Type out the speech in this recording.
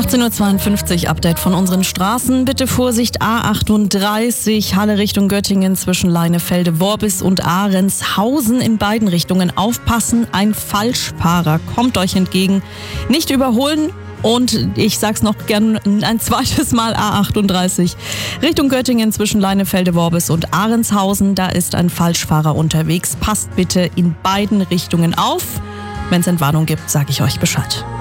18:52 Uhr, Update von unseren Straßen. Bitte Vorsicht, A38, Halle Richtung Göttingen zwischen Leinefelde-Worbis und Ahrenshausen. In beiden Richtungen aufpassen, ein Falschfahrer kommt euch entgegen. Nicht überholen. Und ich sag's noch gern ein zweites Mal, A38 Richtung Göttingen zwischen Leinefelde-Worbis und Ahrenshausen. Da ist ein Falschfahrer unterwegs. Passt bitte in beiden Richtungen auf. Wenn es Entwarnung gibt, sage ich euch Bescheid.